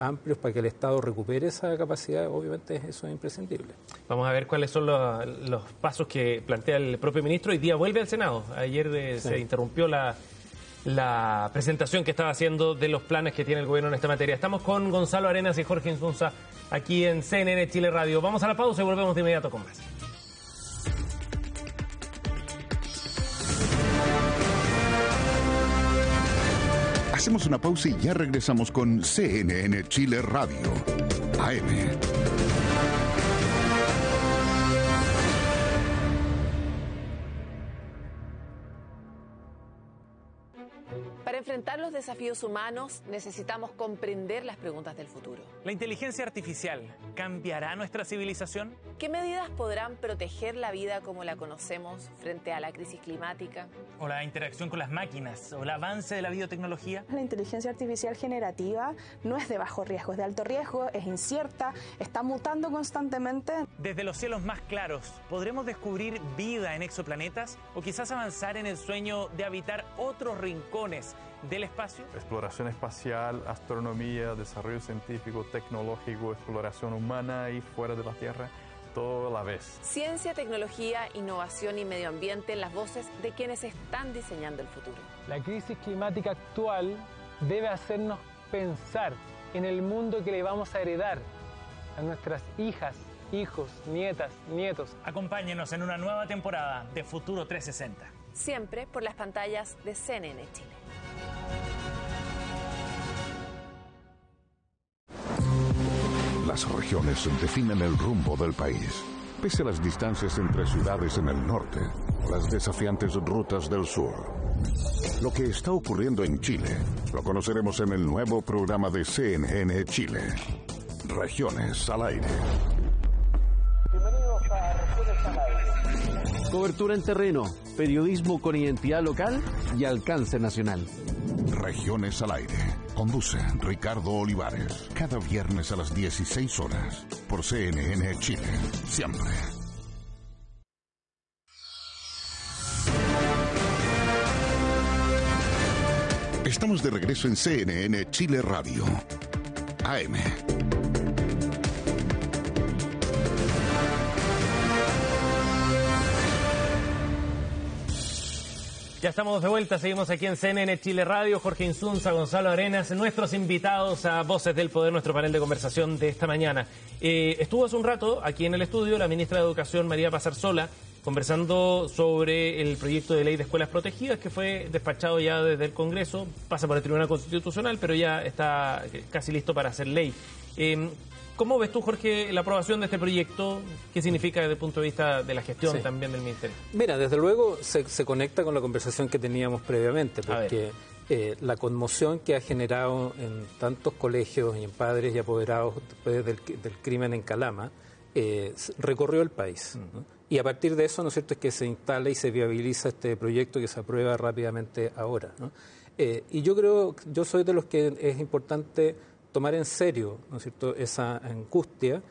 amplios para que el Estado recupere esa capacidad, obviamente eso es imprescindible. Vamos a ver cuáles son los pasos que plantea el propio ministro. Hoy día vuelve al Senado. Ayer se interrumpió la presentación que estaba haciendo de los planes que tiene el gobierno en esta materia. Estamos con Gonzalo Arenas y Jorge Insunza aquí en CNN Chile Radio. Vamos a la pausa y volvemos de inmediato con más. Hacemos una pausa y ya regresamos con CNN Chile Radio, AM. Para enfrentar los desafíos humanos necesitamos comprender las preguntas del futuro. ¿La inteligencia artificial cambiará nuestra civilización? ¿Qué medidas podrán proteger la vida como la conocemos frente a la crisis climática? ¿O la interacción con las máquinas? ¿O el avance de la biotecnología? La inteligencia artificial generativa no es de bajo riesgo, es de alto riesgo, es incierta, está mutando constantemente. Desde los cielos más claros, ¿podremos descubrir vida en exoplanetas? ¿O quizás avanzar en el sueño de habitar otros rincones del espacio? Exploración espacial, astronomía, desarrollo científico, tecnológico, exploración humana y fuera de la Tierra, todo a la vez. Ciencia, tecnología, innovación y medio ambiente en las voces de quienes están diseñando el futuro. La crisis climática actual debe hacernos pensar en el mundo que le vamos a heredar a nuestras hijas, hijos, nietas, nietos. Acompáñenos en una nueva temporada de Futuro 360. Siempre por las pantallas de CNN Chile. Las regiones definen el rumbo del país. Pese a las distancias entre ciudades en el norte, las desafiantes rutas del sur. Lo que está ocurriendo en Chile lo conoceremos en el nuevo programa de CNN Chile. Regiones al aire. Bienvenidos a Regiones al aire. Cobertura en terreno, periodismo con identidad local y alcance nacional. Regiones al aire. Conduce Ricardo Olivares. Cada viernes a las 16 horas. Por CNN Chile. Siempre. Estamos de regreso en CNN Chile Radio. AM. Ya estamos de vuelta, seguimos aquí en CNN Chile Radio. Jorge Insunza, Gonzalo Arenas, nuestros invitados a Voces del Poder, nuestro panel de conversación de esta mañana. Estuvo hace un rato aquí en el estudio la ministra de Educación, María Pazarsola, conversando sobre el proyecto de ley de escuelas protegidas que fue despachado ya desde el Congreso, pasa por el Tribunal Constitucional, pero ya está casi listo para hacer ley. ¿Cómo ves tú, Jorge, la aprobación de este proyecto? ¿Qué significa desde el punto de vista de la gestión también del Ministerio? Mira, desde luego se conecta con la conversación que teníamos previamente, porque la conmoción que ha generado en tantos colegios y en padres y apoderados después del crimen en Calama recorrió el país, ¿no? Y a partir de eso, ¿no es cierto?, es que se instala y se viabiliza este proyecto que se aprueba rápidamente ahora, ¿no? Y yo soy de los que es importante tomar en serio, ¿no es cierto?, esa angustia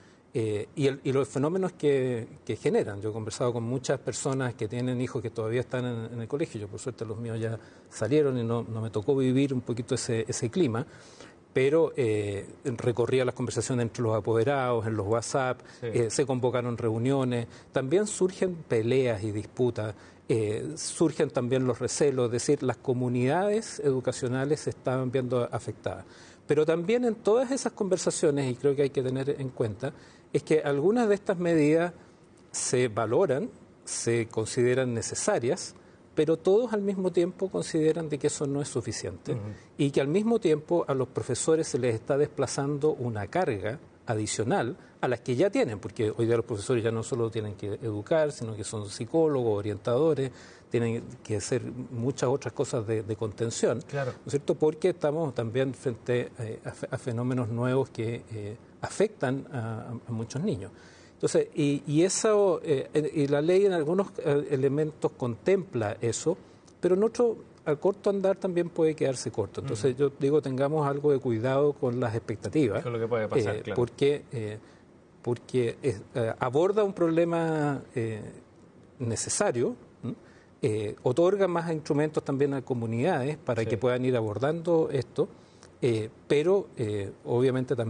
y los fenómenos que generan. Yo he conversado con muchas personas que tienen hijos que todavía están en el colegio. Yo, por suerte, los míos ya salieron y no me tocó vivir un poquito ese clima, pero recorría las conversaciones entre los apoderados, en los WhatsApp, se convocaron reuniones, también surgen peleas y disputas, surgen también los recelos, es decir, las comunidades educacionales se estaban viendo afectadas. Pero también en todas esas conversaciones, y creo que hay que tener en cuenta, es que algunas de estas medidas se valoran, se consideran necesarias, pero todos al mismo tiempo consideran de que eso no es suficiente y que al mismo tiempo a los profesores se les está desplazando una carga adicional a las que ya tienen, porque hoy día los profesores ya no solo tienen que educar, sino que son psicólogos, orientadores, tienen que hacer muchas otras cosas de contención, claro, ¿no es cierto? Porque estamos también frente a fenómenos nuevos que afectan a muchos niños. Entonces, y la ley en algunos elementos contempla eso, pero en otro, al corto andar también puede quedarse corto. Entonces, yo digo, tengamos algo de cuidado con las expectativas. Con lo que puede pasar, claro. Porque aborda un problema necesario, otorga más instrumentos también a comunidades para que puedan ir abordando esto, pero obviamente también